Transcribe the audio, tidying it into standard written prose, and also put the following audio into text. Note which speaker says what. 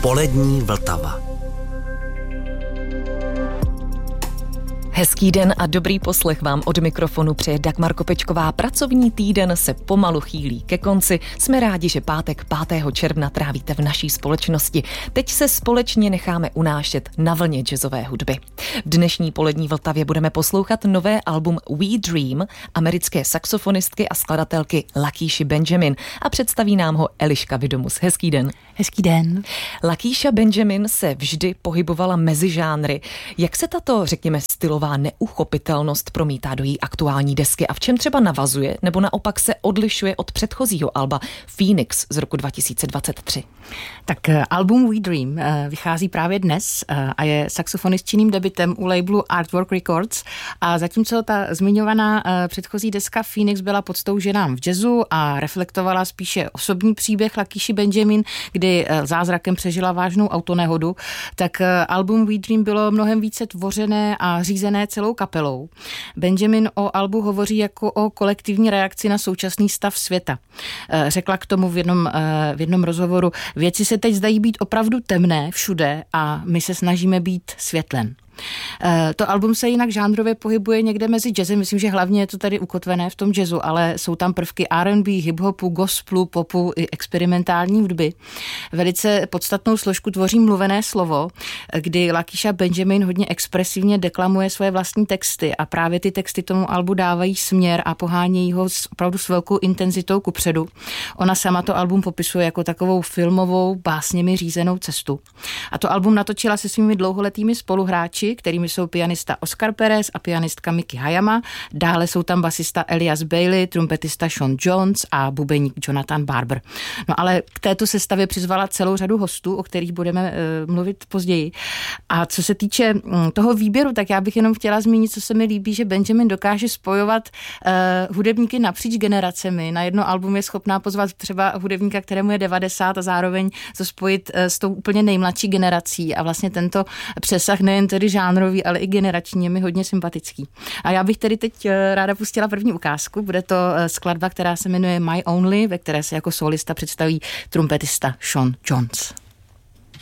Speaker 1: Polední Vltava.
Speaker 2: Hezký den a dobrý poslech vám od mikrofonu přeje Dagmar Kopečková. Pracovní týden se pomalu chýlí ke konci. Jsme rádi, že pátek 5. června trávíte v naší společnosti. Teď se společně necháme unášet na vlně jazzové hudby. V dnešní Polední Vltavě budeme poslouchat nové album We Dream americké saxofonistky a skladatelky Lakíši Benjamin a představí nám ho Eliška Vidomus. Hezký den.
Speaker 3: Hezký den.
Speaker 2: Lakíša Benjamin se vždy pohybovala mezi žánry. Jak se tato, řekněme, stylová neuchopitelnost promítá do její aktuální desky a v čem třeba navazuje nebo naopak se odlišuje od předchozího alba Phoenix z roku 2023?
Speaker 3: Tak album We Dream vychází právě dnes a je saxofonistčiným debutem u labelu Artwork Records a zatímco ta zmiňovaná předchozí deska Phoenix byla podstou ženám v jazzu a reflektovala spíše osobní příběh Lakíši Benjamin, kdy zázrakem přežila vážnou autonehodu, tak album We Dream bylo mnohem více tvořené a řízené celou kapelou. Benjamin o albu hovoří jako o kolektivní reakci na současný stav světa. Řekla k tomu v jednom rozhovoru: věci se teď zdají být opravdu temné všude a my se snažíme být světlem. To album se jinak žánrově pohybuje někde mezi jazzem, myslím, že hlavně je to tady ukotvené v tom jazzu, ale jsou tam prvky R&B, hip-hopu, gospelu, popu i experimentální hudby. Velice podstatnou složku tvoří mluvené slovo, kdy Lakíša Benjamin hodně expresivně deklamuje svoje vlastní texty a právě ty texty tomu albu dávají směr a pohánějí ho opravdu s velkou intenzitou kupředu. Ona sama to album popisuje jako takovou filmovou, básněmi řízenou cestu. A to album natočila se svými dlouholetými spoluhráči, kterými jsou pianista Oscar Perez a pianistka Miki Hayama. Dále jsou tam basista Elias Bailey, trumpetista Sean Jones a bubeník Jonathan Barber. No ale k této sestavě přizvala celou řadu hostů, o kterých budeme mluvit později. A co se týče toho výběru, tak já bych jenom chtěla zmínit, co se mi líbí, že Benjamin dokáže spojovat hudebníky napříč generacemi. Na jedno album je schopná pozvat třeba hudebníka, kterému je 90 a zároveň to spojit s tou úplně nejmladší generací. A vlastně tento přesah nejen tedy žánrový, ale i generační je mi hodně sympatický. A já bych tedy teď ráda pustila první ukázku. Bude to skladba, která se jmenuje My Only, ve které se jako solista představí trumpetista Sean Jones.